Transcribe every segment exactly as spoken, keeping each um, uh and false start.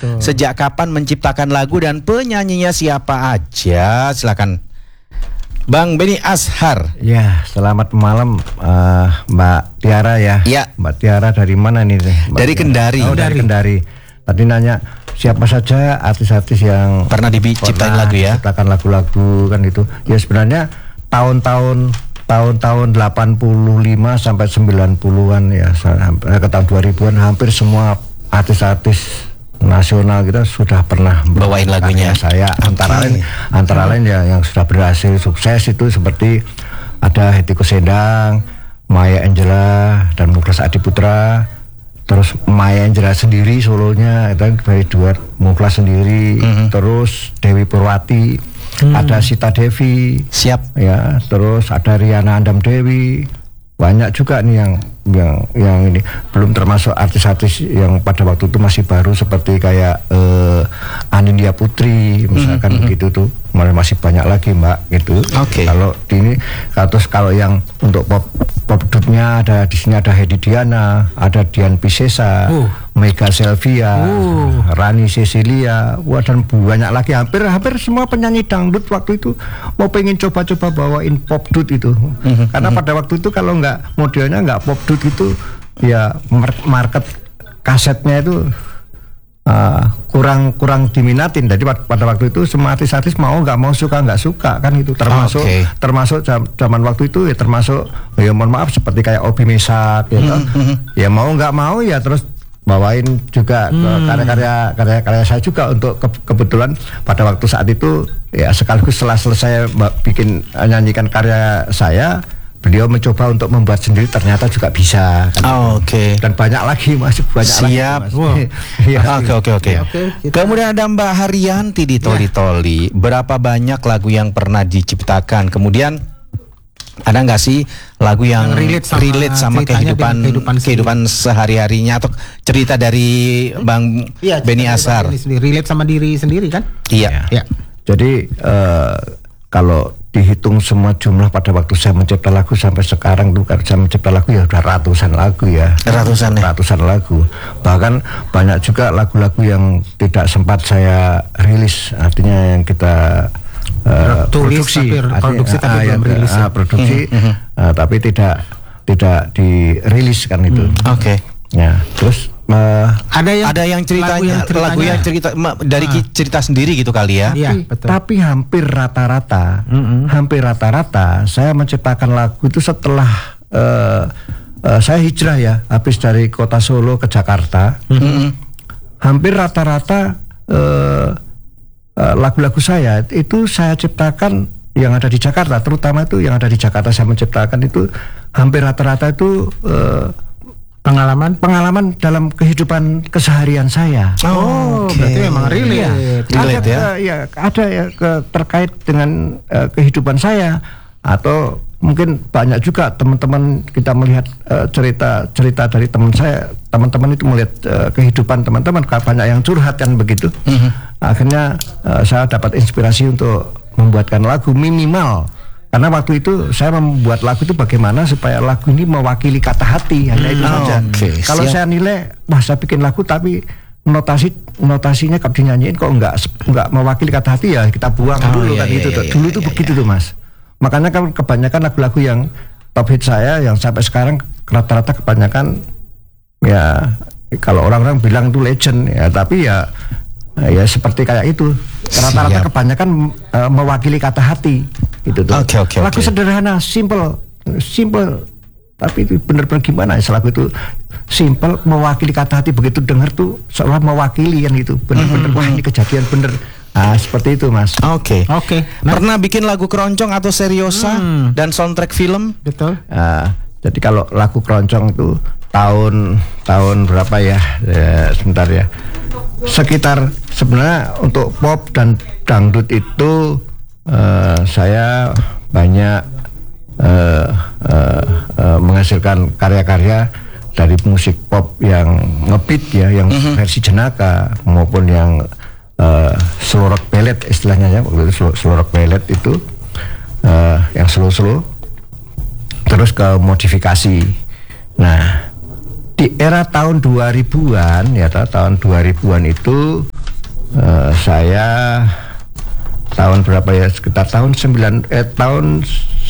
Betul. Sejak kapan menciptakan lagu dan penyanyinya siapa aja? Silakan Bang Benny Ashar. Ya, selamat malam uh, Mbak Tiara ya. Ya. Mbak Tiara dari mana nih? Mbak Dari Tiara? Kendari. Oh, dari Kendari. Tadi nanya siapa saja artis-artis yang pernah diciptain lagu ya? Ciptakan lagu-lagu kan itu. Ya sebenarnya tahun-tahun tahun-tahun delapan puluh lima sampai sembilan puluhan ya, sampai ke tahun dua ribuan hampir semua artis-artis nasional kita sudah pernah bawain lagunya saya. Antara lain antara lain ya yang sudah berhasil sukses itu seperti ada Hetty Koes Endang, Maya Angelou dan Muklas Adiputra. Terus Maya Angelou sendiri solonya itu dari duet Muklas sendiri. Mm-hmm. Terus Dewi Purwati, hmm. ada Sita Devi, siap ya. Terus ada Riana Andam Dewi. Banyak juga nih yang yang yang ini, belum termasuk artis-artis yang pada waktu itu masih baru seperti kayak uh, Anindya Putri misalkan. Mm-hmm. begitu tuh. Masih banyak lagi Mbak gitu. Okay. Kalau di ini terus kalau yang untuk pop pop dudnya ada di sini ada Hedi Diana, ada Dian Piscesa, uh. Mega Selvia, uh. Rani Cecilia, wah, dan banyak lagi. Hampir hampir semua penyanyi dangdut waktu itu mau pengen coba-coba bawain pop dud itu. Mm-hmm. Karena pada waktu itu kalau nggak modelnya nggak pop dud itu ya market kasetnya itu Uh, kurang kurang diminatin. Jadi pada waktu itu semua artis-artis mau nggak mau suka nggak suka kan itu, termasuk okay. termasuk zaman waktu itu ya termasuk ya mohon maaf seperti kayak Obi Mesak ya, mm-hmm. ya mau nggak mau ya terus bawain juga mm. karya-karya karya-karya saya juga untuk ke, kebetulan pada waktu saat itu ya sekaligus setelah selesai bikin nyanyikan karya saya, beliau mencoba untuk membuat sendiri, ternyata juga bisa kan. Oh, oke. Okay. Dan banyak lagi masih banyak Siap. lagi. Siap. Oke oke oke. Kemudian ada Mbak Haryanti di Toli Toli. Berapa banyak lagu yang pernah diciptakan? Kemudian ada nggak sih lagu yang, yang relate sama, relate sama kehidupan kehidupan, kehidupan sehari-harinya atau cerita dari Bang ya, Benny Ashar? Relate sama diri sendiri kan? Iya. Ya. Jadi uh, kalau dihitung semua jumlah pada waktu saya mencipta lagu sampai sekarang tuh kan saya mencipta lagu ya udah ratusan lagu ya. Ratusan ya? Ratusan lagu. Bahkan banyak juga lagu-lagu yang tidak sempat saya rilis, artinya yang kita uh, Tulis, produksi, tapi, artinya, produksi tapi uh, belum yang, rilis. Uh, produksi, mm-hmm. uh, tapi tidak tidak dirilis kan itu. Mm, Oke. Okay. Ya, terus uh, ada yang ada yang ceritanya lagu yang, ceritanya, lagu yang cerita dari ah. cerita sendiri gitu kali ya. Tapi, ya, betul. tapi hampir rata-rata, mm-hmm. hampir rata-rata saya menciptakan lagu itu setelah uh, uh, saya hijrah ya, habis dari kota Solo ke Jakarta. Mm-hmm. Hampir rata-rata uh, uh, lagu-lagu saya itu saya ciptakan yang ada di Jakarta, terutama itu yang ada di Jakarta saya menciptakan itu hampir rata-rata itu uh, pengalaman pengalaman dalam kehidupan keseharian saya. Oh, okay. Berarti memang relate. Ya, relate ada, ya. ya ada ya ke, terkait dengan uh, kehidupan saya, atau mungkin banyak juga teman-teman kita melihat uh, cerita-cerita dari teman saya, teman-teman itu melihat uh, kehidupan teman-teman, banyak yang curhat kan begitu. Mm-hmm. Akhirnya uh, saya dapat inspirasi untuk membuatkan lagu minimal. Karena waktu itu saya membuat lagu itu bagaimana supaya lagu ini mewakili kata hati, hanya itu hmm, saja. Okay, kalau siap. Saya nilai, wah saya bikin lagu tapi notasi notasinya kalau dinyanyiin kok enggak enggak mewakili kata hati, ya kita buang oh, dulu iya, kan iya, gitu. Iya, dulu iya, tuh iya, begitu iya. tuh Mas. Makanya kan kebanyakan lagu-lagu yang top hit saya yang sampai sekarang rata-rata kebanyakan ya kalau orang-orang bilang itu legend ya, tapi ya ya seperti kayak itu. Rata-rata Siap. kebanyakan uh, mewakili kata hati gitu tuh. Okay, okay, lagu okay. sederhana, simple, simple, tapi itu benar-benar gimana ya, lagu itu simple mewakili kata hati, begitu dengar tuh seolah mewakili kan gitu. Benar-benar mm-hmm. wah ini kejadian bener. Ah seperti itu Mas. Oke. Okay. Oke. Okay. Nah. Pernah bikin lagu keroncong atau seriosa hmm. dan soundtrack film? Betul. Uh, jadi kalau lagu keroncong itu tahun tahun berapa ya? ya sebentar ya. Sekitar sebenarnya untuk pop dan dangdut itu uh, saya banyak uh, uh, uh, menghasilkan karya-karya dari musik pop yang ngebeat ya, yang mm-hmm. versi jenaka maupun yang uh, slow rock ballad istilahnya ya, waktu itu slow, slow rock ballad itu uh, yang slow-slow terus ke modifikasi. Nah, di era tahun dua ribuan ya tahun dua ribuan itu uh, saya tahun berapa ya sekitar tahun sembilan eh tahun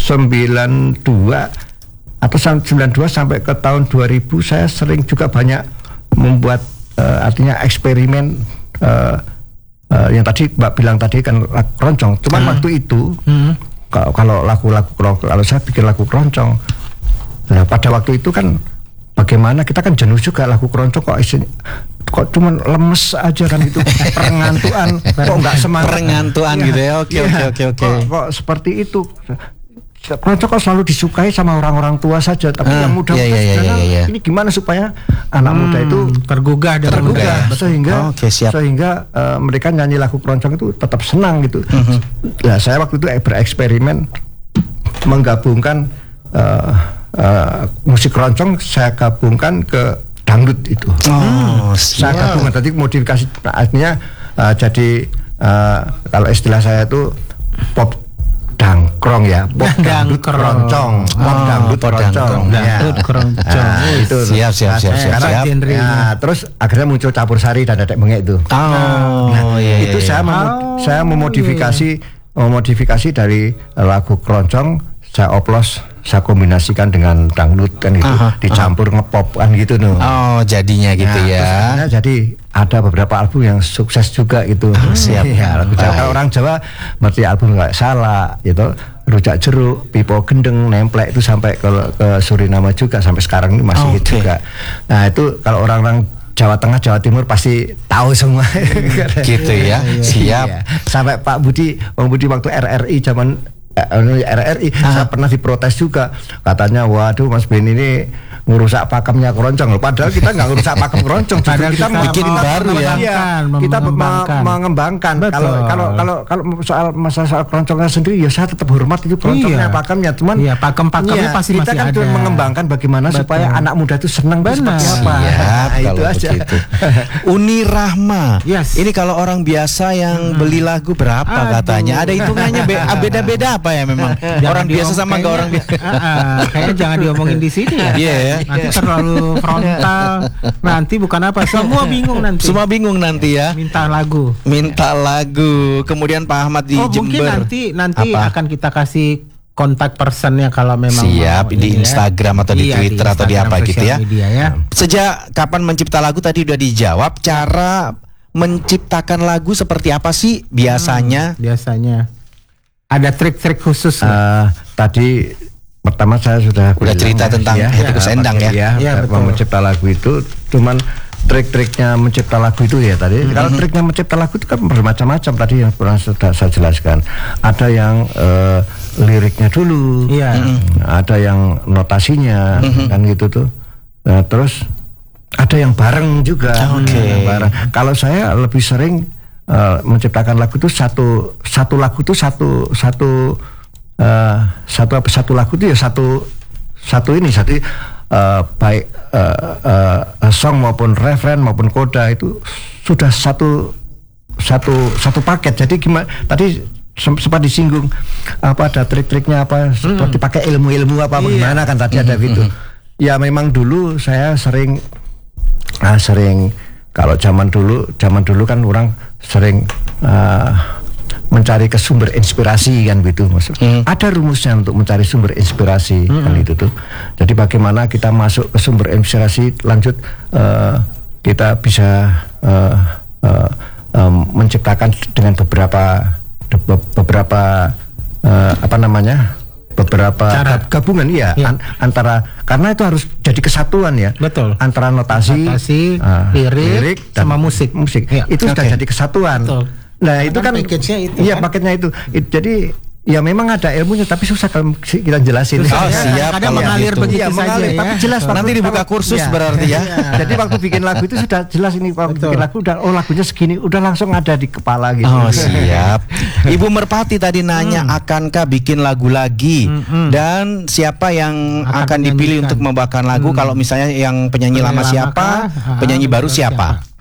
sembilan dua atau sembilan dua sampai ke tahun dua ribu saya sering juga banyak membuat uh, artinya eksperimen uh, uh, yang tadi Mbak bilang tadi kan lagu keroncong. Cuman hmm. waktu itu hmm. kalau lagu-lagu kalau saya bikin lagu keroncong, nah pada waktu itu kan bagaimana kita kan jenuh juga lagu keroncong kok isinya kok cuman lemes aja kan gitu perengantuan kok nggak semangat perengantuan ya, gitu ya oke ya, oke oke oke kok, kok seperti itu keroncong kok selalu disukai sama orang-orang tua saja tapi ah, yang muda iya, iya, iya, iya, iya. ini gimana supaya anak hmm, muda itu tergugah dan tergugah muda. sehingga oh, okay, sehingga uh, mereka nyanyi lagu keroncong itu tetap senang gitu. Mm-hmm. Nah saya waktu itu bereksperimen menggabungkan uh, uh, musik keroncong saya gabungkan ke dangdut itu. Oh, saya gabungkan tadi modifikasi artinya uh, jadi uh, kalau istilah saya itu pop dangkrong ya, pop dangdut keroncong, pop dangdut keroncong, dangdut keroncong. Itu siap siap siap siap. siap. Ya, terus akhirnya muncul campur sari dan dedek bengek itu. Oh, nah, iya, itu iya, saya iya. memod- oh, saya memodifikasi iya. memodifikasi dari lagu keroncong saya oplos saya kombinasikan dengan dangdut kan itu aha, dicampur aha. ngepop kan gitu nuh. Oh jadinya gitu nah, ya. Terus, jadi ada beberapa album yang sukses juga itu. Oh, siap. Ya, lagu Jawa. Kalau orang Jawa berarti album nggak salah gitu. Rujak jeruk, pipo gendeng, nemplek itu sampai ke, ke Suriname juga sampai sekarang ini masih oh, gitu okay. juga. Nah itu kalau orang-orang Jawa Tengah, Jawa Timur pasti tahu semua. Gitu ya. Siap. Iya. Sampai Pak Budi, Bang Budi waktu R R I zaman R R I saya pernah diprotes juga katanya waduh Mas Ben ini ngurusak pakemnya keroncong. Padahal kita nggak ngurusak pakem keroncong, padahal kita, kita mau bikin kita baru ya. Iya, mengembangkan, kita mengembangkan. mengembangkan. Betul. Kalau kalau kalau kalau soal masalah soal keroncongnya sendiri ya saya tetap hormat itu keroncongnya, iya. pakemnya. Cuman iya, pakem-pakemnya iya, pasti kita masih kan ada. cuma mengembangkan bagaimana Betul. supaya anak muda itu senang itu seperti apa. Siap, Nah, itu kalau aja. begitu. Uni Rahma. Yes. Ini kalau orang biasa yang hmm. beli lagu berapa Aduh. katanya? Ada hitungannya be- beda-beda apa ya memang? orang biasa sama enggak orang biasa. Uh, uh, kayaknya jangan diomongin di sini ya. Iya ya. Nanti terlalu frontal. Nanti bukan apa, semua bingung nanti. Semua bingung nanti ya. Minta lagu. Minta lagu. Kemudian Pak Ahmad di oh, Jember. mungkin nanti nanti apa? akan kita kasih kontak personnya kalau memang siap mau, di ya. Instagram atau di iya, Twitter di atau di apa gitu ya. Media, ya. Sejak kapan mencipta lagu tadi udah dijawab. Cara menciptakan lagu seperti apa sih biasanya? Hmm, biasanya ada trik-trik khusus. Uh, tadi pertama saya sudah udah cerita tentang ya, Hetty Koes Endang ya. Ya, ya ya mencipta lagu itu cuman trik-triknya mencipta lagu itu ya tadi. Mm-hmm. Kalau triknya mencipta lagu itu kan bermacam-macam tadi yang pernah sudah saya jelaskan. Ada yang uh, liriknya dulu, iya. mm-hmm. ada yang notasinya, mm-hmm. kan gitu tuh. Nah, terus ada yang bareng juga. Oke. Okay. Bareng. Kalau saya lebih sering uh, menciptakan lagu itu satu satu lagu itu satu satu uh, satu apa satu lagu itu ya satu satu ini satu uh, baik uh, uh, song maupun referen maupun koda itu sudah satu satu satu paket. Jadi gimana tadi sempat disinggung apa ada trik-triknya apa seperti hmm. pakai ilmu-ilmu apa bagaimana iya. kan tadi ada gitu. Ya memang dulu saya sering ah, sering kalau zaman dulu zaman dulu kan orang sering uh, mencari ke sumber inspirasi kan gitu maksud. Hmm. Ada rumusnya untuk mencari sumber inspirasi hmm. kan itu tuh. Jadi bagaimana kita masuk ke sumber inspirasi lanjut uh, kita bisa uh, uh, um, menciptakan dengan beberapa beberapa uh, apa namanya beberapa cara gabungan ya, ya. An, antara karena itu harus jadi kesatuan ya. Betul. Antara notasi, notasi uh, lirik, lirik dan sama musik. Musik. Ya. Itu okay. sudah jadi kesatuan. Betul. Nah, itu kan paketnya itu. Iya, kan? paketnya itu. It, jadi ya memang ada ilmunya tapi susah kalau kita jelasin. Oh, siap. Kadang mengalir gitu. begitu ya, saja mengalir, ya. tapi jelas nanti waktu, dibuka kursus ya. Berarti ya. Jadi waktu bikin lagu itu sudah jelas ini waktu Betul. bikin lagu udah oh lagunya segini udah langsung ada di kepala gitu. Oh, siap. Ibu Merpati tadi nanya hmm. akankah bikin lagu lagi hmm, hmm. dan siapa yang akan, akan dipilih untuk membawakan lagu hmm. kalau misalnya yang penyanyi, penyanyi lama siapa, kah? penyanyi baru siapa? siapa?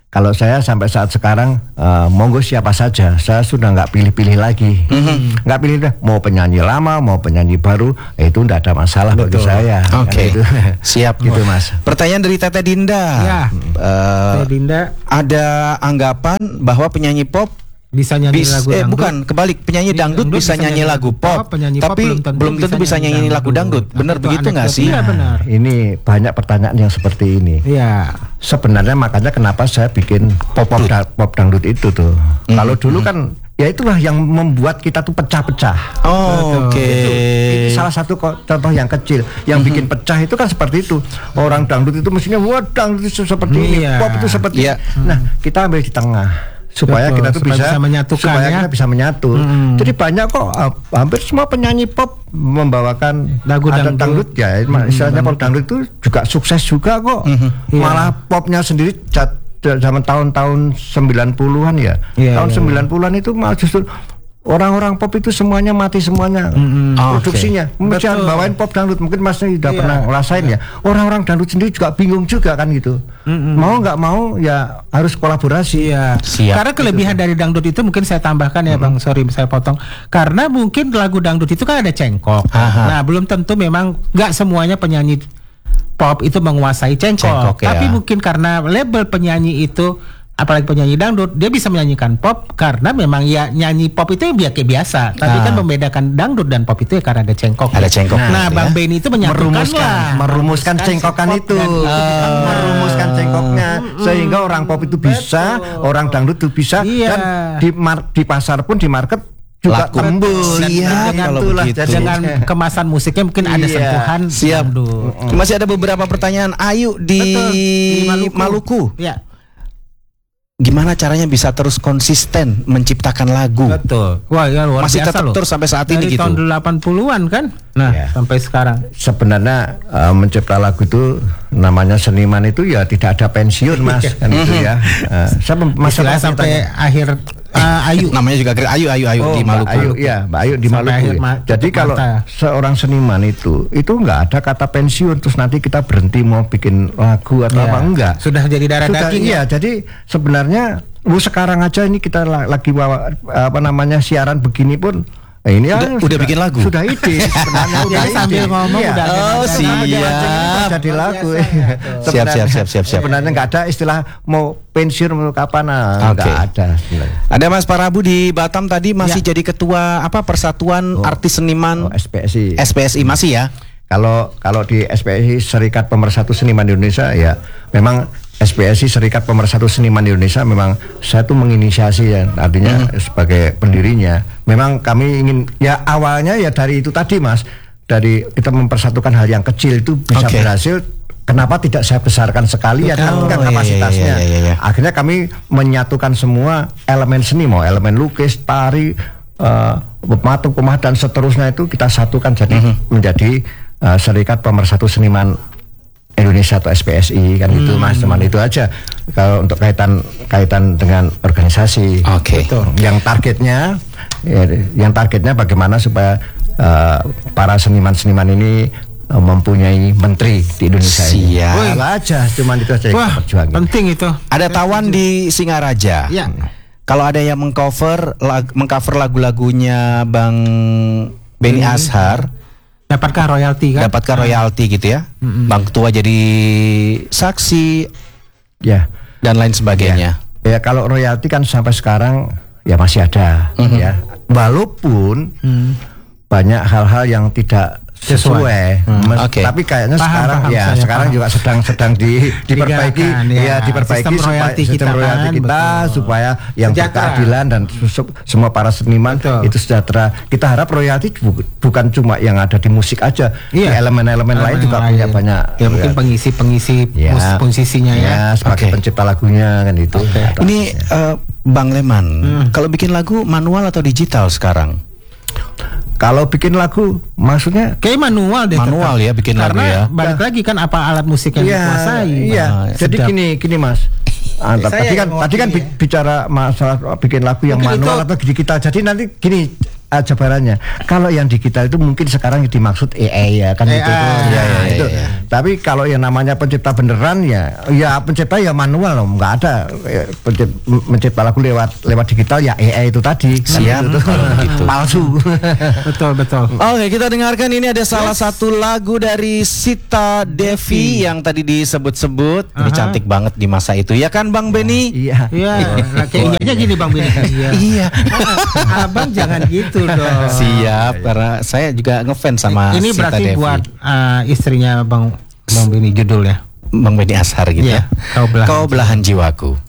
kalau saya sampai saat sekarang uh, monggo siapa saja, saya sudah nggak pilih-pilih lagi, mm-hmm. nggak pilih deh mau penyanyi lama mau penyanyi baru, itu nggak ada masalah bagi saya. Oke, okay. Gitu. Siap gitu Mas. Pertanyaan dari Teteh Dinda. Ya. Uh, Teteh Dinda. Ada anggapan bahwa penyanyi pop bisa nyanyi bis, lagu eh, dangdut. Bukan, kebalik, penyanyi dangdut, dangdut bisa, bisa nyanyi lagu pop, penyanyi tapi pop belum tentu belum tentu bisa nyanyi, nyanyi lagu dangdut. Benar begitu nggak sih? Iya benar. Ini banyak pertanyaan yang seperti ini. Iya. Sebenarnya makanya kenapa saya bikin pop pop, da, pop dangdut itu tuh. Mm-hmm. Kalau dulu kan ya itulah yang membuat kita tuh pecah-pecah. Oh, oke. Okay. Itu, itu salah satu contoh yang kecil yang mm-hmm. bikin pecah itu kan seperti itu. Orang dangdut itu mestinya wah dangdut itu seperti mm, ini, iya. pop itu seperti iya. ini. Nah, kita ambil di tengah. Supaya Betul, kita tuh supaya bisa, bisa menyatukan supaya ya. kita bisa menyatu. Hmm. Jadi banyak kok uh, hampir semua penyanyi pop membawakan lagu dangdut, dangdut ya. Hmm, istilahnya pop dangdut itu juga sukses juga kok. Hmm. Malah yeah. popnya sendiri jat, zaman tahun-tahun sembilan puluhan ya. Yeah, tahun yeah, sembilan puluhan yeah. itu malah justru orang-orang pop itu semuanya mati semuanya mm-hmm. produksinya. Oh, okay. Mesti bawain pop dangdut, mungkin Masnya sudah yeah. pernah ngerasain yeah. ya. Orang-orang dangdut sendiri juga bingung juga kan gitu. Mm-hmm. Mau nggak mau ya harus kolaborasi. Ya. Karena kelebihan gitu. Dari dangdut itu mungkin saya tambahkan ya mm-hmm. Bang, sorry saya potong. Karena mungkin lagu dangdut itu kan ada cengkok. Aha. Nah belum tentu memang nggak semuanya penyanyi pop itu menguasai cengkok. cengkok Tapi ya. Mungkin karena label penyanyi itu, apalagi penyanyi dangdut, dia bisa menyanyikan pop karena memang ya nyanyi pop itu ya kayak biasa. Tapi nah. kan membedakan dangdut dan pop itu ya karena ada cengkok. Ada cengkok. Nah, nah Bang ya. Benny itu menyatukan merumuskan, lah. merumuskan cengkokan itu, uh, merumuskan cengkoknya mm, sehingga orang pop itu bisa, betul. Orang dangdut itu bisa, iya. Dan di, mar- di pasar pun di market juga tembus. Siap kalau begitu. Dengan kemasan musiknya mungkin ada iya. sentuhan. Siap. Mm-hmm. Masih ada beberapa pertanyaan. Ayu di, di Maluku. Maluku. Ya. Gimana caranya bisa terus konsisten menciptakan lagu? Betul. Wah, ya luar masih biasa tetap loh. Terus sampai saat dari ini gitu. Dari tahun delapan puluhan kan? Nah, ya. Sampai sekarang. Sebenarnya uh, mencipta lagu itu namanya seniman itu ya tidak ada pensiun, Mas. Kan itu ya. Uh, saya masalah sampai tanya. Akhir uh, Ayu. Namanya juga Ayu Ayu Ayu oh, di Maluku. Mbak Ayu, ya, Mbak Ayu di Maluku. Ya. Ma- Jadi kalau mata. Seorang seniman itu itu enggak ada kata pensiun terus nanti kita berhenti mau bikin lagu atau ya. Apa enggak. Sudah jadi darah Sudah, daging. Iya, ya? Jadi sebenarnya lu sekarang aja ini kita lagi bawa apa namanya siaran begini pun eh, ini udah, ya, udah sudah, bikin lagu sudah ide sebenarnya udah ide. Sambil ngomong iya. udah oh siap jadi lagu siap siap siap siap siap sebenarnya nggak ada istilah mau pensiun mau kapan nah, nggak okay. ada sebenarnya. Ada Mas Parabu di Batam tadi masih ya. Jadi ketua apa Persatuan oh. Artis Seniman oh, S P S I S P S I masih ya. Kalau kalau di S P S I Serikat Pemersatu Seniman Indonesia ya memang S P S I Serikat Pemersatu Seniman Indonesia memang saya tuh menginisiasi ya artinya mm. sebagai pendirinya. Memang kami ingin ya awalnya ya dari itu tadi Mas, dari kita mempersatukan hal yang kecil itu bisa okay. berhasil. Kenapa tidak saya besarkan sekali ya kan, oh, kan kapasitasnya. iya, iya, iya. Akhirnya kami menyatukan semua elemen seni mau elemen lukis, tari, uh, pematung, pemah dan seterusnya itu kita satukan jadi mm-hmm. menjadi uh, Serikat Pemersatu Seniman Indonesia atau S P S I kan hmm. itu Mas, teman itu aja kalau untuk kaitan kaitan dengan organisasi. Oke. Okay. Yang targetnya ya, yang targetnya bagaimana supaya uh, para seniman-seniman ini uh, mempunyai menteri di Indonesia. Siap. Ini. Wah, aja cuman itu aja yang kita perjuangin. Penting itu. Ada Tawan di Singaraja. Ya. Kalau ada yang mengcover lag, mengcover lagu-lagunya Bang Benny hmm. Ashar, dapatkan royalti kan? Dapatkan royalti gitu ya. Mm-hmm. Bang Ketua jadi saksi ya dan lain sebagainya. Ya, ya kalau royalti kan sampai sekarang ya masih ada mm-hmm. ya. Walaupun mm. banyak hal-hal yang tidak sesuai, hmm. okay. tapi kayaknya paham, sekarang paham, ya sekarang paham. Juga sedang sedang di, diperbaiki ya, ya diperbaiki sistem royalti supaya, kita, sistem royalti kan, kita supaya yang berkeadilan dan semua para seniman betul. Itu sejahtera. Kita harap royalti bu, bukan cuma yang ada di musik aja, iya. elemen-elemen lain juga lain. Punya banyak. Ya mungkin pengisi-pengisi ya, posisinya ya, ya sebagai okay. pencipta lagunya kan itu. Okay. Ini uh, Bang Leman, hmm. kalau bikin lagu manual atau digital sekarang? Kalau bikin lagu, maksudnya kayak manual deh. Manual tetap. Ya bikin karena lagu ya. Balik ya. Lagi kan apa alat musik yang ya, dikuasai. Iya. Nah, jadi sedap. gini, gini Mas. Antara, tadi kan, tadi kan ya. bicara masalah bikin lagu yang mungkin manual itu, atau digital. Jadi nanti gini jabarannya. Kalau yang digital itu mungkin sekarang dimaksud A I ya kan A I. Itu. Ya, ya, ya, itu. Ya, ya. Tapi kalau yang namanya pencipta beneran ya, ya pencipta ya manual loh, nggak ada ya, pencipta, mencipta lagu lewat lewat digital ya A I itu tadi. Siap, gitu. gitu. Palsu. Betul betul. Oke, kita dengarkan ini ada salah yes. satu lagu dari Sita Devi yang tadi disebut-sebut. Ini cantik banget di masa itu ya kan Bang Benny? Iya. Iya. Kayaknya gini Bang Benny. Iya. Iya. Abang jangan gitu dong. Siap, karena saya juga ngefans sama ini Sita berarti Devi. buat uh, istrinya Bang Bang Benny judulnya Bang Benny Ashar gitu yeah, ya. Kau belahan, Kau belahan jiwaku.